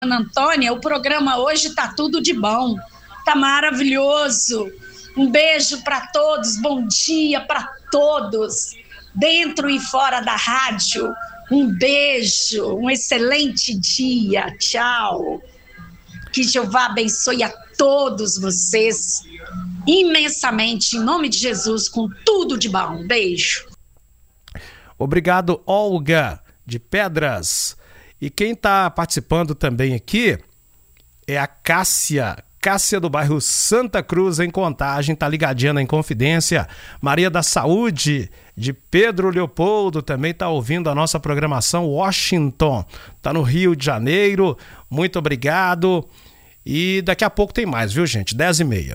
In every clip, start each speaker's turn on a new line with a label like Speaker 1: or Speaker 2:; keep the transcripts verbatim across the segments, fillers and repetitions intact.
Speaker 1: Ana Antônia, o programa hoje tá tudo de bom, tá maravilhoso. Um beijo para todos, bom dia para todos, dentro e fora da rádio. Um beijo, um excelente dia, tchau. Que Jeová abençoe a todos vocês imensamente, em nome de Jesus, com tudo de bom. Beijo.
Speaker 2: Obrigado, Olga, de Pedras. E quem está participando também aqui é a Cássia. Cássia do bairro Santa Cruz, em Contagem, tá ligadinha na Inconfidência. Maria da Saúde, de Pedro Leopoldo, também tá ouvindo a nossa programação. Washington, tá no Rio de Janeiro. Muito obrigado. E daqui a pouco tem mais, viu, gente? dez e meia.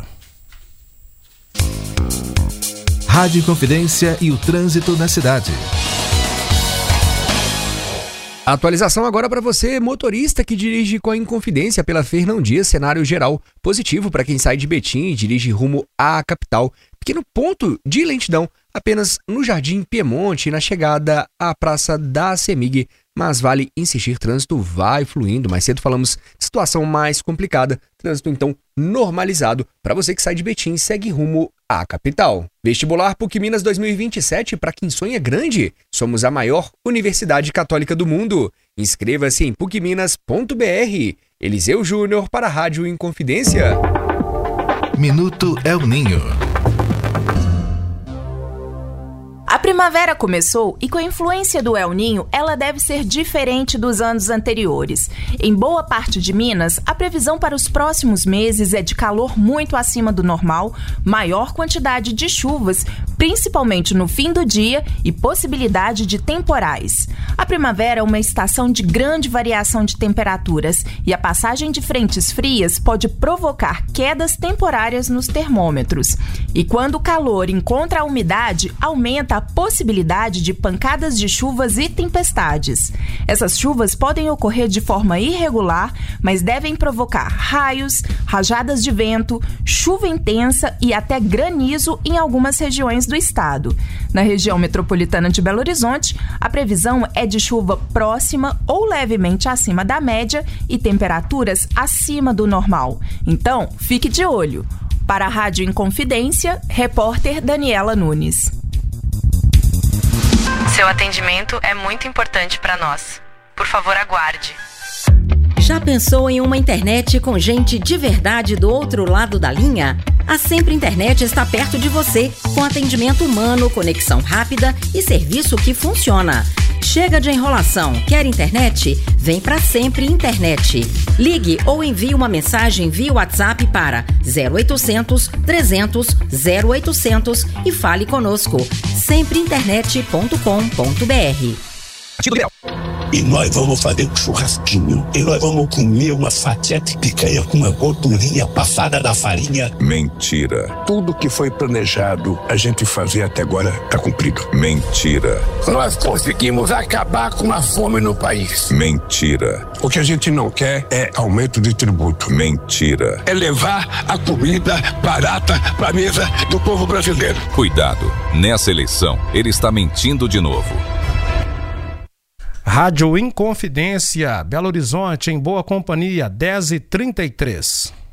Speaker 3: Rádio Inconfidência e o trânsito na cidade.
Speaker 4: Atualização agora para você, motorista que dirige com a Inconfidência pela Fernão Dias, cenário geral positivo para quem sai de Betim e dirige rumo à capital. Pequeno ponto de lentidão apenas no Jardim Piemonte e na chegada à Praça da Semig, mas vale insistir, trânsito vai fluindo. Mais cedo falamos de situação mais complicada, trânsito então normalizado para você que sai de Betim e segue rumo à capital. Vestibular PUC Minas dois mil e vinte e sete para quem sonha grande. Somos a maior universidade católica do mundo. Inscreva-se em puc minas ponto b r. Eliseu Júnior para a Rádio Inconfidência.
Speaker 3: Minuto El Ninho.
Speaker 5: A primavera começou e com a influência do El Ninho, ela deve ser diferente dos anos anteriores. Em boa parte de Minas, a previsão para os próximos meses é de calor muito acima do normal, maior quantidade de chuvas, principalmente no fim do dia, e possibilidade de temporais. A primavera é uma estação de grande variação de temperaturas e a passagem de frentes frias pode provocar quedas temporárias nos termômetros. E quando o calor encontra a umidade, aumenta a possibilidade de pancadas de chuvas e tempestades. Essas chuvas podem ocorrer de forma irregular, mas devem provocar raios, rajadas de vento, chuva intensa e até granizo em algumas regiões do estado. Na região metropolitana de Belo Horizonte, a previsão é de chuva próxima ou levemente acima da média e temperaturas acima do normal. Então, fique de olho. Para a Rádio Inconfidência, repórter Daniela Nunes.
Speaker 6: Seu atendimento é muito importante para nós. Por favor, aguarde.
Speaker 7: Já pensou em uma internet com gente de verdade do outro lado da linha? A Sempre Internet está perto de você, com atendimento humano, conexão rápida e serviço que funciona. Chega de enrolação. Quer internet? Vem pra Sempre Internet. Ligue ou envie uma mensagem via WhatsApp para zero oitocentos, trezentos, zero oitocentos e fale conosco. sempre internet ponto com ponto b r.
Speaker 8: E nós vamos fazer um churrasquinho. E nós vamos comer uma fatia de picanha com uma gordurinha passada da farinha.
Speaker 9: Mentira.
Speaker 8: Tudo que foi planejado a gente fazer até agora está cumprido.
Speaker 9: Mentira.
Speaker 8: Nós conseguimos acabar com a fome no país.
Speaker 9: Mentira.
Speaker 8: O que a gente não quer é aumento de tributo.
Speaker 9: Mentira.
Speaker 8: É levar a comida barata para a mesa do povo brasileiro.
Speaker 9: Cuidado. Nessa eleição, ele está mentindo de novo.
Speaker 2: Rádio Inconfidência, Belo Horizonte, em boa companhia, dez e trinta e três.